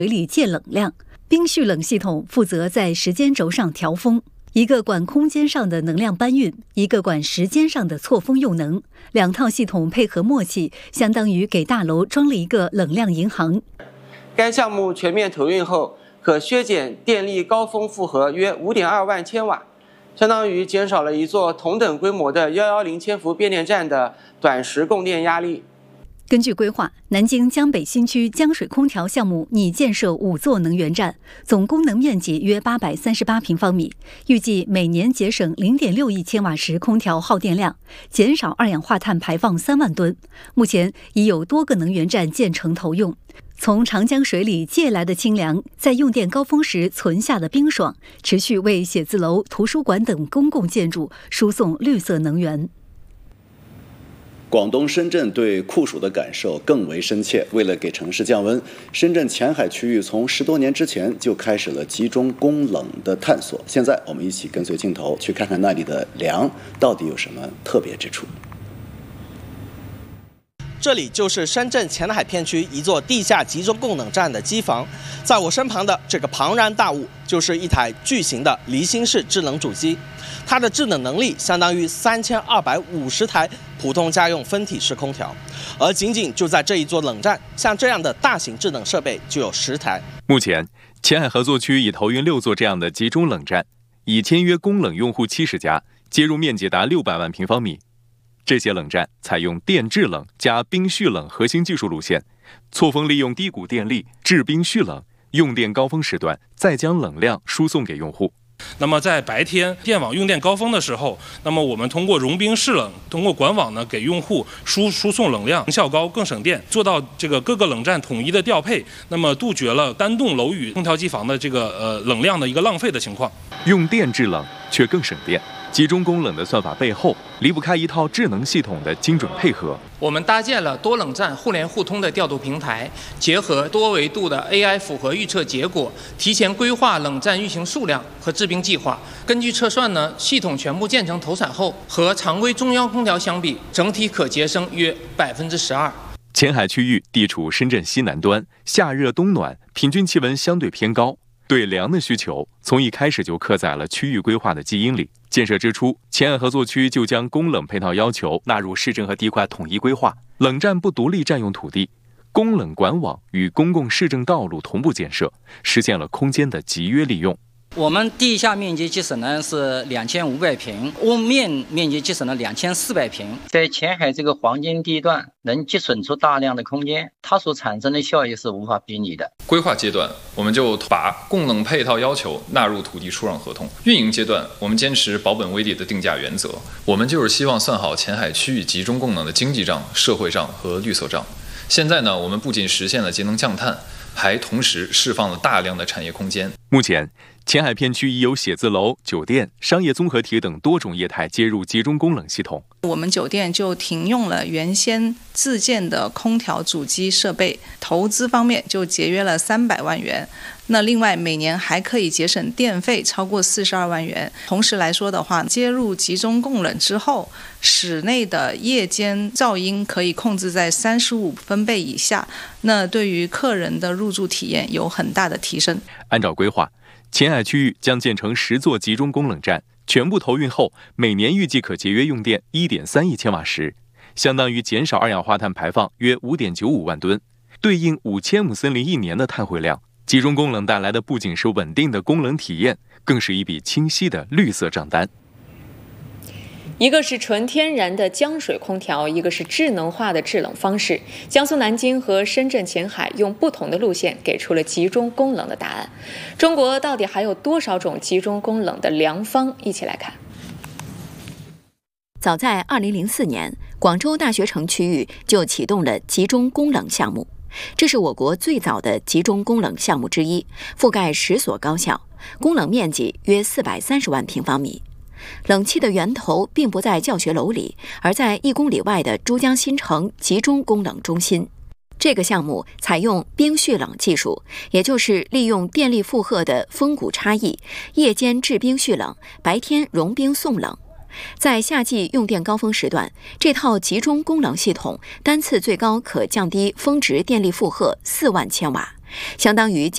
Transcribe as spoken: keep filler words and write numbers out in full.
水里借冷量，冰蓄冷系统负责在时间轴上调风，一个管空间上的能量搬运，一个管时间上的错峰用能，两套系统配合默契，相当于给大楼装了一个冷量银行。 该项目全面投运后，可削减电力高峰负荷约 五点二万千瓦，相当于减少了一座同等规模的一百十千伏变电站的短时供电压力。 根据规划，南京江北新区江水空调项目拟建设五座能源站，总功能面积约八百三十八平方米，预计每年节省 零点六亿千瓦时空调耗电量，减少二氧化碳排放三万吨。目前已有多个能源站建成投用。从长江水里借来的清凉，在用电高峰时存下的冰爽，持续为写字楼、图书馆等公共建筑输送绿色能源。 广东深圳对酷暑的感受更为深切。为了给城市降温，深圳前海区域从十多年之前就开始了集中供冷的探索。现在我们一起跟随镜头去看看那里的凉到底有什么特别之处。 这里就是深圳前海片区一座地下集中供冷站的机房，在我身旁的这个庞然大物就是一台巨型的离心式制冷主机，它的制冷能力相当于三千二百五十台普通家用分体式空调，而仅仅就在这一座冷站，像这样的大型制冷设备就有十台。 目前，前海合作区已投运六座这样的集中冷站，已签约供冷用户七十家，接入面积达六百万平方米。这些冷站采用电制冷加冰蓄冷核心技术路线，错峰利用低谷电力制冰蓄冷，用电高峰时段再将冷量输送给用户。 那么在白天电网用电高峰的时候，那么我们通过融冰释冷，通过管网呢给用户输输送冷量，效高更省电，做到这个各个冷站统一的调配，那么杜绝了单栋楼宇空调机房的这个呃冷量的一个浪费的情况。 用电制冷却更省电，集中供冷的算法背后离不开一套智能系统的精准配合。 我们搭建了多冷站互联互通的调度平台，结合多维度的 A I 符合预测结果，提前规划冷站运行数量和制冰计划。根据测算呢，系统全部建成投产后，和常规中央空调相比，整体可节省约百分之十二。 前海区域地处深圳西南端，夏热冬暖，平均气温相对偏高。对凉的需求从一开始就刻在了区域规划的基因里。建设之初，前海合作区就将供冷配套要求纳入市政和地块统一规划，冷站不独立占用土地，供冷管网与公共市政道路同步建设，实现了空间的集约利用。 我们地下面积节省呢是两千五百平，屋面面积节省了两千四百平，在前海这个黄金地段能节省出大量的空间，它所产生的效益是无法比拟的。 规划阶段，我们就把供冷配套要求纳入土地出让合同；运营阶段，我们坚持保本微利的定价原则。我们就是希望算好前海区域集中供冷的经济账、社会账和绿色账。现在呢，我们不仅实现了节能降碳，还同时释放了大量的产业空间。 目前，前海片区已有写字楼、酒店、商业综合体等多种业态接入集中供冷系统。 我们酒店就停用了原先自建的空调主机设备，投资方面就节约了三百万元。那另外每年还可以节省电费超过四十二万元。同时来说的话，接入集中供冷之后，室内的夜间噪音可以控制在三十五分贝以下，那对于客人的入住体验有很大的提升。 按照规划，前海区域将建成十座集中供冷站，全部投运后，每年预计可节约用电 一点三亿千瓦时，相当于减少二氧化碳排放约 五点九五万吨，对应五千亩森林一年的碳汇量。集中供冷带来的不仅是稳定的供冷体验，更是一笔清晰的绿色账单。 一个是纯天然的江水空调，一个是智能化的制冷方式。江苏南京和深圳前海用不同的路线给出了集中供冷的答案。中国到底还有多少种集中供冷的良方？一起来看。 早在二零零四年，广州大学城区域就启动了集中供冷项目，这是我国最早的集中供冷项目之一，覆盖十所高校，供冷面积约四百三十万平方米。冷气的源头并不在教学楼里，而在一公里外的珠江新城集中供冷中心。这个项目采用冰蓄冷技术，也就是利用电力负荷的峰谷差异，夜间制冰蓄冷，白天融冰送冷。在夏季用电高峰时段，这套集中供冷系统单次最高可降低峰值电力负荷四万千瓦，相当于